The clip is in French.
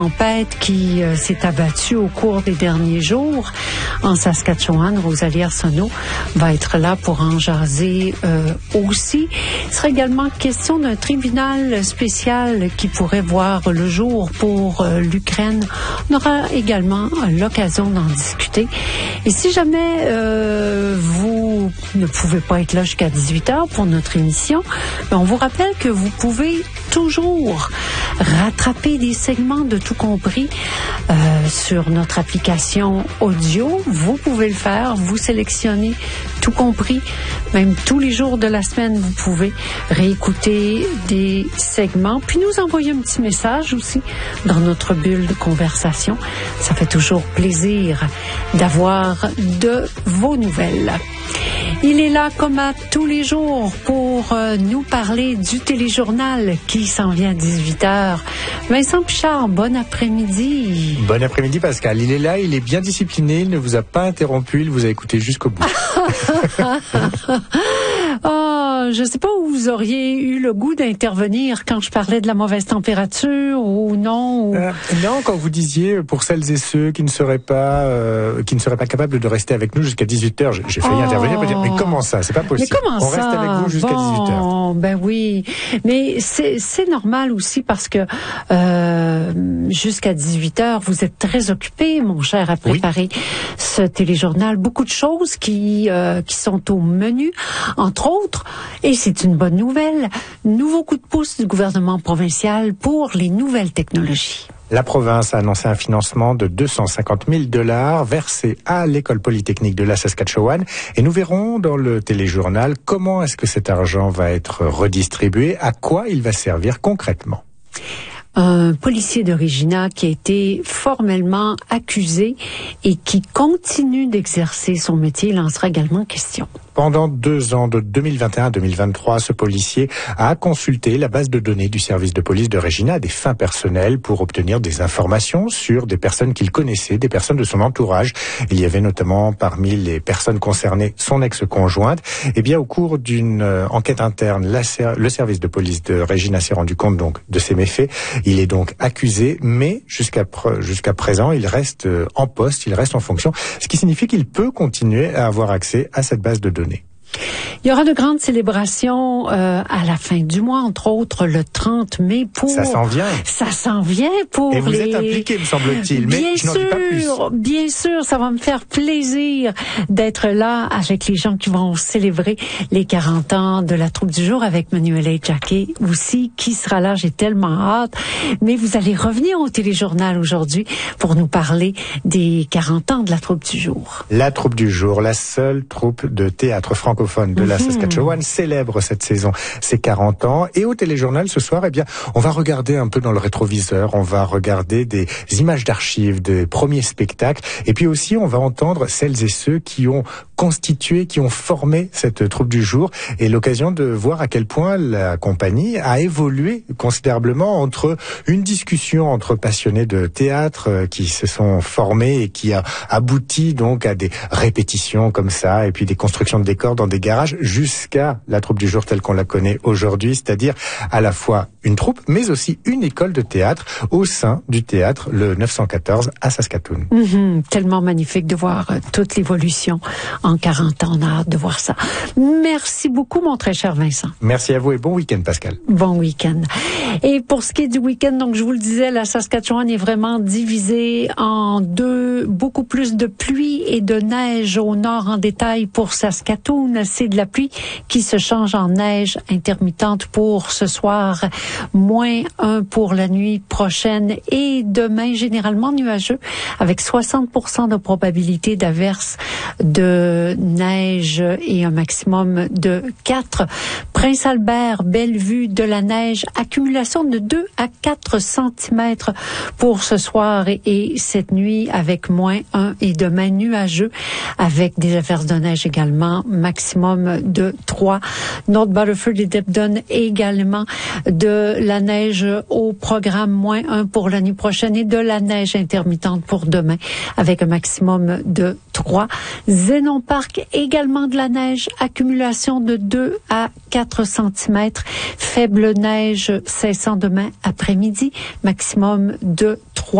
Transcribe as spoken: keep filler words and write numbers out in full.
Tempête qui euh, s'est abattue au cours des derniers jours en Saskatchewan. Rosalie Arsenault va être là pour en jaser euh, aussi. Il sera également question d'un tribunal spécial qui pourrait voir le jour pour euh, l'Ukraine. On aura également l'occasion d'en discuter. Et si jamais euh, vous ne pouvez pas être là jusqu'à dix-huit heures pour notre émission, ben on vous rappelle que vous pouvez toujours rattraper des segments de tout compris euh, sur notre application audio. Vous pouvez le faire, vous sélectionnez tout compris, même tous les jours de la semaine, vous pouvez réécouter des segments, puis nous envoyer un petit message aussi dans notre bulle de conversation. Ça fait toujours plaisir d'avoir de vos nouvelles. Il est là comme à tous les jours pour euh, nous parler du téléjournal qui s'en vient à dix-huit heures. Vincent Pichard, bon après-midi. Bon après-midi Pascal. Il est là, il est bien discipliné, il ne vous a pas interrompu, il vous a écouté jusqu'au bout. Oh, je ne sais pas où vous auriez eu le goût d'intervenir quand je parlais de la mauvaise température ou non. Ou... Euh, non, quand vous disiez pour celles et ceux qui ne seraient pas euh, qui ne seraient pas capables de rester avec nous jusqu'à dix-huit heures, j'ai, j'ai failli oh. intervenir pour dire mais comment ça, c'est pas possible. Mais comment On ça? reste avec vous jusqu'à bon, dix-huit heures. Ben oui, mais c'est c'est normal aussi parce que euh, jusqu'à dix-huit heures, vous êtes très occupé, mon cher, à préparer oui. ce téléjournal. Beaucoup de choses qui euh, qui sont au menu, entre autres, et c'est une bonne nouvelle, nouveau coup de pouce du gouvernement provincial pour les nouvelles technologies. La province a annoncé un financement de deux cent cinquante mille dollars versé à l'École polytechnique de la Saskatchewan. Et nous verrons dans le téléjournal comment est-ce que cet argent va être redistribué, à quoi il va servir concrètement. Un policier de Regina qui a été formellement accusé et qui continue d'exercer son métier, il en sera également question. Pendant deux ans, de deux mille vingt et un à deux mille vingt-trois, ce policier a consulté la base de données du service de police de Regina à des fins personnelles pour obtenir des informations sur des personnes qu'il connaissait, des personnes de son entourage. Il y avait notamment parmi les personnes concernées son ex-conjointe. Eh bien, au cours d'une euh, enquête interne, la, le service de police de Regina s'est rendu compte donc de ces méfaits. Il est donc accusé, mais jusqu'à jusqu'à présent, il reste euh, en poste, il reste en fonction, ce qui signifie qu'il peut continuer à avoir accès à cette base de données. Il y aura de grandes célébrations euh, à la fin du mois, entre autres le trente mai pour... Ça s'en vient. Ça s'en vient pour les... Et vous les... êtes impliqué, me semble-t-il, mais bien je n'en dis pas plus. Bien sûr, ça va me faire plaisir d'être là avec les gens qui vont célébrer les quarante ans de la troupe du jour avec Manuela Jacquet aussi, qui sera là, j'ai tellement hâte. Mais vous allez revenir au téléjournal aujourd'hui pour nous parler des quarante ans de la troupe du jour. La troupe du jour, la seule troupe de théâtre francophone de la Saskatchewan célèbre cette saison ses quarante ans. Et au téléjournal ce soir, eh bien, on va regarder un peu dans le rétroviseur, on va regarder des images d'archives des premiers spectacles, et puis aussi on va entendre celles et ceux qui ont constitué, qui ont formé cette troupe du jour, et l'occasion de voir à quel point la compagnie a évolué considérablement entre une discussion entre passionnés de théâtre qui se sont formés et qui a abouti donc à des répétitions comme ça, et puis des constructions de décors dans des garages, jusqu'à la troupe du jour telle qu'on la connaît aujourd'hui, c'est-à-dire à la fois une troupe, mais aussi une école de théâtre au sein du théâtre le neuf cent quatorze à Saskatoon. Mmh, tellement magnifique de voir euh, toute l'évolution en quarante ans. On a hâte de voir ça. Merci beaucoup, mon très cher Vincent. Merci à vous et bon week-end, Pascal. Bon week-end. Et pour ce qui est du week-end, donc je vous le disais, la Saskatchewan est vraiment divisée en deux, beaucoup plus de pluie et de neige au nord en détail pour Saskatoon. C'est de la pluie qui se change en neige intermittente pour ce soir, moins un pour la nuit prochaine et demain généralement nuageux avec soixante pour cent de probabilité d'averse de neige et un maximum de quatre. Prince-Albert, Bellevue, de la neige, accumulation de deux à quatre centimètres pour ce soir et, et cette nuit avec moins un et demain nuageux avec des averses de neige également, maximum de trois. North Butterford et Debden également de la neige au programme, moins un pour la nuit prochaine et de la neige intermittente pour demain avec un maximum de trois. Zénon Park, également de la neige, accumulation de deux à quatre centimètres. Faible neige cessant demain après-midi, maximum de trois.